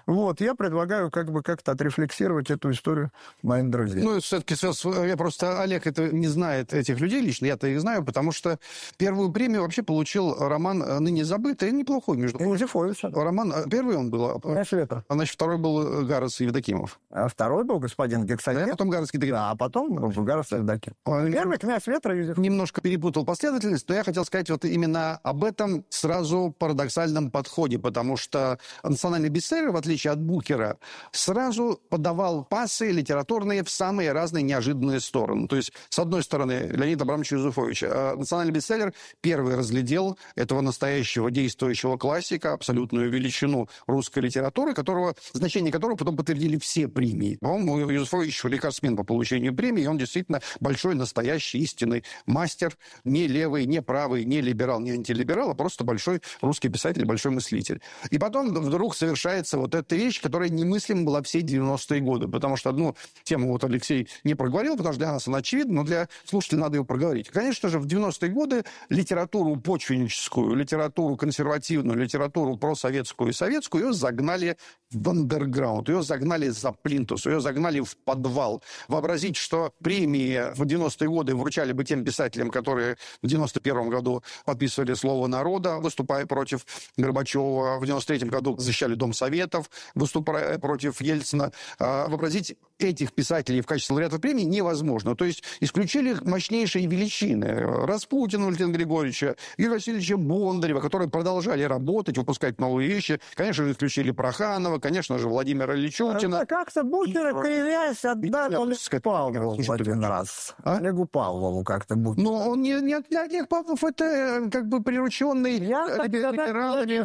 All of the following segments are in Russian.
Вот, я предлагаю как-то отрефлексировать эту историю моим друзьям. Ну, все-таки, Олег это не знает этих людей лично, я-то их знаю, потому что первую премию вообще получил роман «Ныне забытый», неплохой, между прочим. Юзефовича. Роман, первый он был, значит, второй был Гарас Евдокимов. А второй был господин Гексаген. Да, потом Гарас Евдокимов. Да, а потом Гарас Евдокимов. Первый князь Ветра Юзефович. Немножко перепутал последовательность, но я хотел сказать вот именно об этом сразу парадоксальном подходе, потому что национальный бестселлер, в отличие от Букера, сразу подавал пассы литературные в самые разные неожиданные стороны. То есть, с одной стороны, Леонид Абрамович Юзефович, национальный бестселлер первый разглядел этого настоящего действующего классика, абсолютную величину русской литературы, значение которого потом подтвердили все премии. По-моему, Юзефович рекордсмен по получению премии, он действительно большой, настоящий, истинный мастер, не левый, не правый, не либерал, не антилиберал, а просто большой русский писатель, большой мыслитель. И потом вдруг совершается вот эта вещь, которая немыслима была все 90-е годы, потому что одну тему вот Алексей не проговорил, потому что для нас она очевидна, но для слушателей надо ее проговорить. Конечно же, в 90-е годы литературу почвенническую, литературу консервативную, литературу просоветскую и советскую ее загнали в андерграунд, ее загнали за плинтус, ее загнали в подвал. Вообразить, что премии в 90-е годы вручали бы тем писателям, которые в 91-м году подписывали «Слово народа», выступая против Горбачева, в 93-м году защищали Дом Советов, выступая против Ельцина. Вообразить этих писателей в качестве лауреатов премии невозможно. То есть исключили мощнейшие величины. Распутина Валентина Григорьевича, Юрия Васильевича Бондарева, которые продолжали работать, выпускать новые вещи. Конечно же, исключили Проханова, конечно же, Владимира Ильичутина. Как-то Букера, кривясь, отдали Олегу Павлову один раз. Олегу Павлову как-то Букер. Но он не Олег Павлов, это как бы прирученный... Для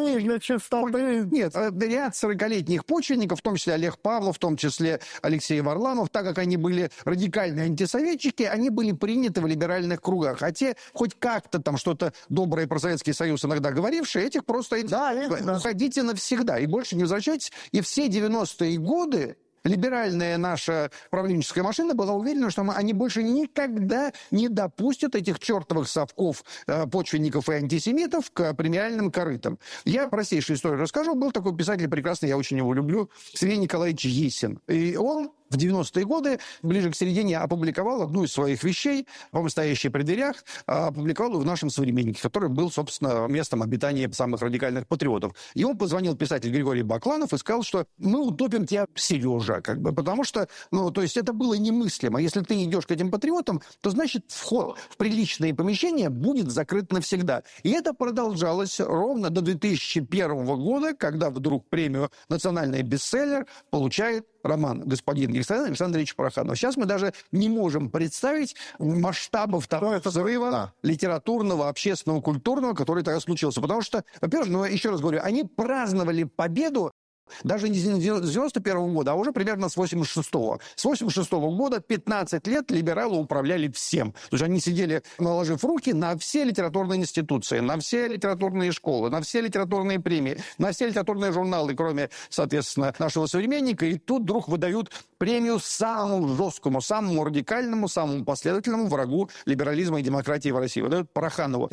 чистоты. Нет, ряд 40-летних почвенников, в том числе Олег Павлов, в том числе Алексей Варламов, так как они были радикальные антисоветчики, они были приняты в либеральных кругах. А те, хоть как-то там что-то доброе про Советский Союз иногда говорившие, этих просто уходите навсегда и больше не возвращайтесь. И все 90-е годы либеральная наша правленческая машина была уверена, что они больше никогда не допустят этих чертовых совков почвенников и антисемитов к премиальным корытам. Я простейшую историю расскажу. Был такой писатель прекрасный, я очень его люблю, Сергей Николаевич Есин. И он в 90-е годы, ближе к середине, опубликовал одну из своих вещей, по-моему, «Стоящие при дверях», опубликовал в «Нашем современнике», который был, собственно, местом обитания самых радикальных патриотов. Ему позвонил писатель Григорий Бакланов и сказал, что мы утопим тебя, Сережа, потому что, то есть это было немыслимо. Если ты идешь к этим патриотам, то, значит, вход в приличные помещения будет закрыт навсегда. И это продолжалось ровно до 2001 года, когда вдруг премию «Национальный бестселлер» получает роман «Господин Гексаген» Александра Ильича Проханова. Сейчас мы даже не можем представить масштабов того взрыва литературного, общественного, культурного, который тогда случился. Потому что, во-первых, еще раз говорю, они праздновали победу даже не с 91 года, а уже примерно с 86-го. С 86-го года 15 лет либералы управляли всем. То есть они сидели, наложив руки на все литературные институции, на все литературные школы, на все литературные премии, на все литературные журналы, кроме, соответственно, «Нашего современника». И тут вдруг выдают премию самому жесткому, самому радикальному, самому последовательному врагу либерализма и демократии в России. Выдают Пороханову.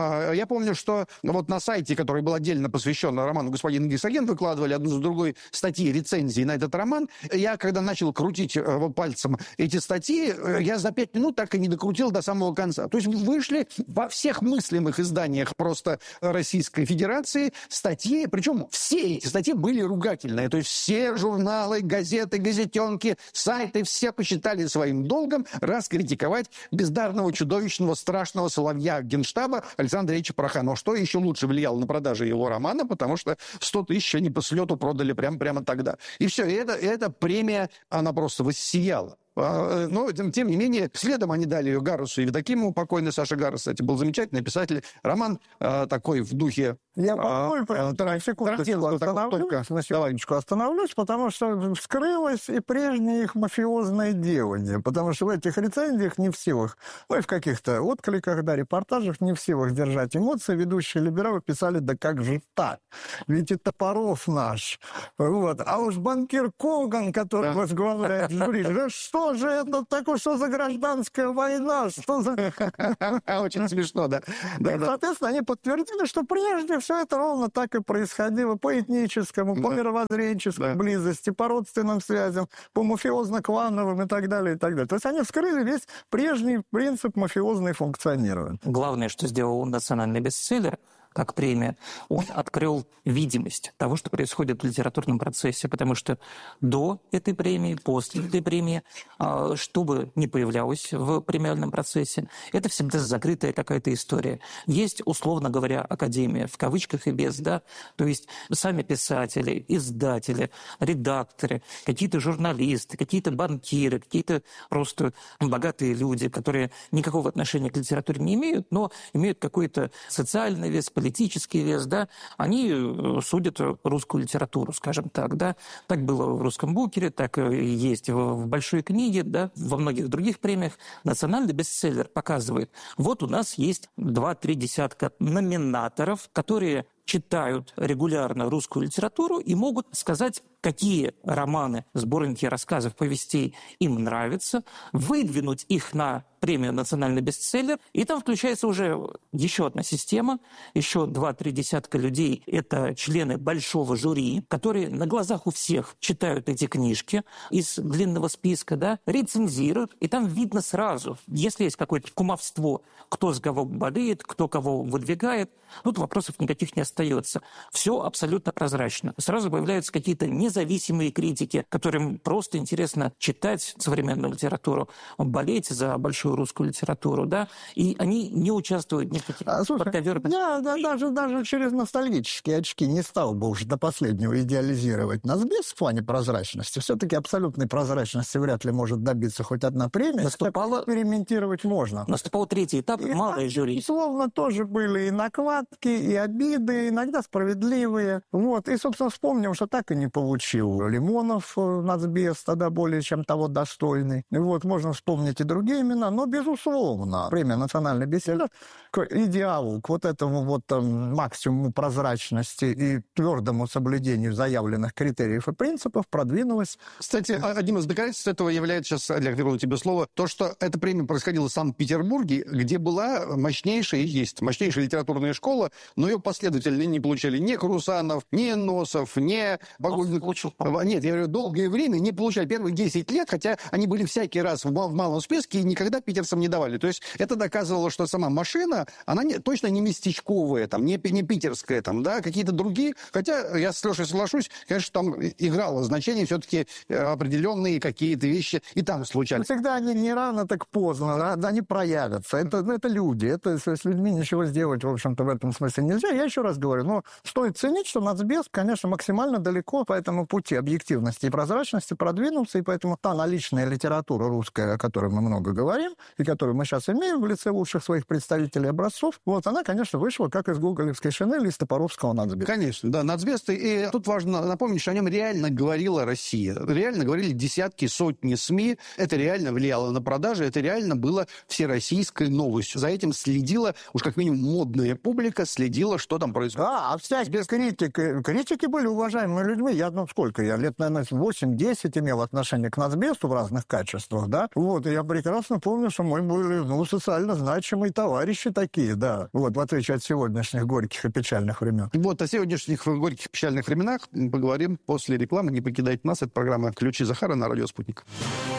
Я помню, что вот на сайте, который был отдельно посвящен роману «Господин Гексаген», выкладывали одну за другой статьи, рецензии на этот роман. Я, когда начал крутить пальцем эти статьи, я за 5 минут так и не докрутил до самого конца. То есть вышли во всех мыслимых изданиях просто Российской Федерации статьи, причем все эти статьи были ругательные. То есть все журналы, газеты, газетенки, сайты, все посчитали своим долгом раскритиковать бездарного, чудовищного, страшного соловья Генштаба Александра Ильича Пороханова. Что еще лучше влияло на продажи его романа, потому что 100 тысяч они по слету продали прямо тогда. И все, и эта премия, она просто воссияла. Но, тем не менее, следом они дали ее Гарусу Евдокимову, покойный Саша Гарус, кстати, был замечательный писатель. Роман такой в духе... Я на секундочку остановлюсь, потому что вскрылось и прежнее их мафиозное делание. Потому что в этих рецензиях не в силах, и в каких-то откликах, репортажах не в силах держать эмоции. Ведущие либералы писали, да как же так? Ведь и Топоров наш. Вот. А уж банкир Коган, который возглавляет жюри, да что боже, это такое, что за гражданская война, что за... Очень смешно, да. Соответственно, они подтвердили, что прежде все это ровно так и происходило по этническому, по мировоззренческой близости, по родственным связям, по мафиозно-клановым и так далее, и так далее. То есть они вскрыли весь прежний принцип мафиозной функционирования. Главное, что сделал национальный бестселлер, как премия, он открыл видимость того, что происходит в литературном процессе, потому что до этой премии, после этой премии, что бы ни появлялось в премиальном процессе, это всегда закрытая какая-то история. Есть, условно говоря, академия, в кавычках и без, да, то есть сами писатели, издатели, редакторы, какие-то журналисты, какие-то банкиры, какие-то просто богатые люди, которые никакого отношения к литературе не имеют, но имеют какой-то социальный вес, политический вес, да, они судят русскую литературу, скажем так, да. Так было в «Русском букере», так и есть в «Большой книге», да, во многих других премиях. Национальный бестселлер показывает, вот у нас есть 2-3 десятка номинаторов, которые читают регулярно русскую литературу и могут сказать, какие романы, сборники рассказов, повестей им нравятся, выдвинуть их на премию «Национальный бестселлер», и там включается уже еще одна система, еще 2-3 десятка людей, это члены большого жюри, которые на глазах у всех читают эти книжки из длинного списка, да, рецензируют, и там видно сразу, если есть какое-то кумовство, кто с кого болеет, кто кого выдвигает, тут вопросов никаких не остается. Все абсолютно прозрачно. Сразу появляются какие-то независимые критики, которым просто интересно читать современную литературу, болеть за большую русскую литературу, да, и они не участвуют ни в каких подковерках. Я даже через ностальгические очки не стал бы уже до последнего идеализировать Нацбес в плане прозрачности. Все-таки абсолютной прозрачности вряд ли может добиться хоть одна премия. Экспериментировать можно. Наступал третий этап, малое жюри. Безусловно, тоже были и накладки, и обиды, иногда справедливые. Вот. И, собственно, вспомним, что так и не получил Лимонов Нацбес, тогда более чем того достойный. И вот, можно вспомнить и другие имена, но, безусловно, премия «Национальный бестселлер» к идеалу, к вот этому вот максимуму прозрачности и твердому соблюдению заявленных критериев и принципов продвинулась. Кстати, одним из доказательств этого является, сейчас, Олег, верну тебе слово, то, что эта премия происходила в Санкт-Петербурге, где была мощнейшая, и есть мощнейшая литературная школа, но ее последователи не получали ни Крусанов, ни Носов, ни Багульник. Нет, я говорю, долгое время не получали. Первые 10 лет, хотя они были всякий раз в малом списке и никогда питерцам не давали. То есть это доказывало, что сама машина, она точно не местечковая, там, не питерская, там, да, какие-то другие. Хотя я с Лешей соглашусь, конечно, там играло значение все-таки определенные какие-то вещи и там случались. Всегда они не рано, так поздно, они проявятся. Это люди, это с людьми ничего сделать, в общем-то, в этом смысле нельзя. Я еще раз говорю, но стоит ценить, что Нацбес, конечно, максимально далеко по этому пути объективности и прозрачности продвинулся, и поэтому та наличная литература русская, о которой мы много говорим, и которую мы сейчас имеем в лице лучших своих представителей образцов, вот она, конечно, вышла как из гоголевской шинели, из топоровского Нацбеса. Конечно, да, Нацбес, и тут важно напомнить, что о нем реально говорила Россия. Реально говорили десятки, сотни СМИ, это реально влияло на продажи, это реально было всероссийской новостью. За этим следила, уж как минимум модная публика, следила, что там происходит. Да, а всякие критики были уважаемыми людьми. Я лет, наверное, 8-10 имел отношение к Нацбесу в разных качествах, да. Вот, и я прекрасно помню, что мы были, социально значимые товарищи такие, да. Вот, в отличие от сегодняшних горьких и печальных времен. Вот, о сегодняшних горьких и печальных временах поговорим после рекламы. Не покидайте нас. Это программа «Ключи Захара» на радио «Спутник».